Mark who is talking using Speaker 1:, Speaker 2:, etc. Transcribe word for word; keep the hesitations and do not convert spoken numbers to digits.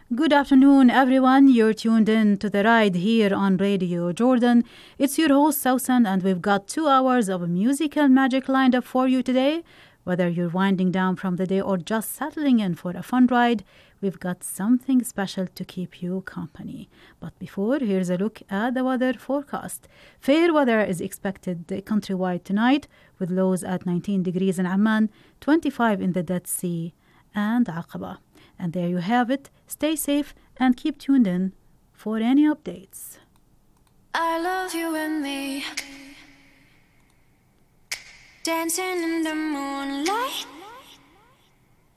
Speaker 1: Good afternoon, everyone. You're tuned in to the ride here on Radio Jordan. It's your host, Sausan, and we've got two hours of musical magic lined up for you today. Whether you're winding down from the day or just settling in for a fun ride, we've got something special to keep you company. But before, here's a look at the weather forecast. Fair weather is expected countrywide tonight, with lows at nineteen degrees in Amman, twenty-five in the Dead Sea, and Aqaba. And there you have it. Stay safe and keep tuned in for any updates.
Speaker 2: I love you and me, dancing in the moonlight.